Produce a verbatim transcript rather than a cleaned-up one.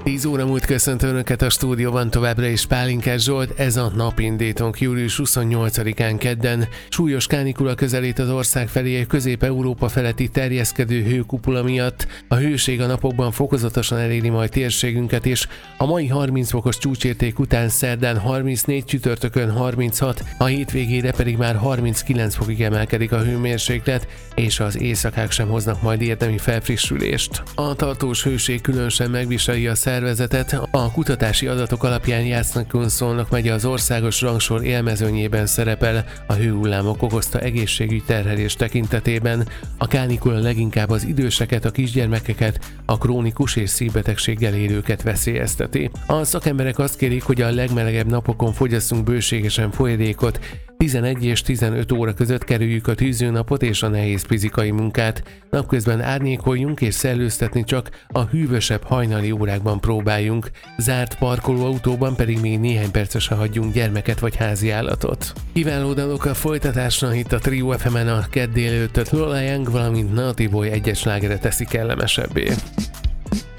tíz óra múlt, köszöntő Önöket a stúdióban, továbbra is Pálinkás Zsolt, ez a napindítónk július huszonnyolcadikán kedden. Súlyos kánikula közelít az ország felé a Közép-Európa feletti terjeszkedő hőkupula miatt. A hőség a napokban fokozatosan eléri majd térségünket, és a mai harminc fokos csúcsérték után szerdán harmincnégy, csütörtökön harminchat, a hétvégére pedig már harminckilenc fokig emelkedik a hőmérséklet, és az éjszakák sem hoznak majd érdemi felfrissülést. A tartós hőség különösen megviseli a szervezetet, a kutatási adatok alapján Jásznak-Kunszolnok megye az országos rangsor élmezőnyében szerepel a hőhullámok okozta egészségügyi terhelés tekintetében. A kánikula leginkább az időseket, a kisgyermekeket, a krónikus és szívbetegséggel élőket veszélyezteti. A szakemberek azt kérik, hogy a legmelegebb napokon fogyasszunk bőségesen folyadékot, tizenegy és tizenöt óra között kerüljük a tűzőnapot és a nehéz fizikai munkát. Napközben árnyékoljunk és szellőztetni csak a hűvösebb hajnali órákban próbáljunk. Zárt parkolóautóban pedig még néhány percesre hagyjunk gyermeket vagy háziállatot. Kiváló dalok a folytatásra itt a Trio ef emen, a kedd délelőttöt Lola Young, valamint Naughty Boy egyes slágere teszi kellemesebbé.